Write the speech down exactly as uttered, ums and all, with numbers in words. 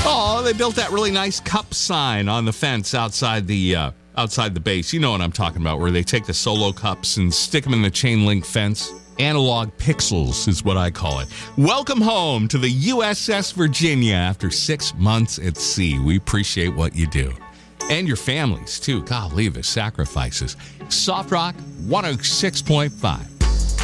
Oh, they built that really nice cup sign on the fence outside the uh, outside the base. You know what I'm talking about, where they take the Solo cups and stick them in the chain link fence. Analog pixels is what I call it. Welcome home to the U S S Virginia after six months at sea. We appreciate what you do. And your families, too. Golly, the sacrifices. Soft Rock one oh six point five.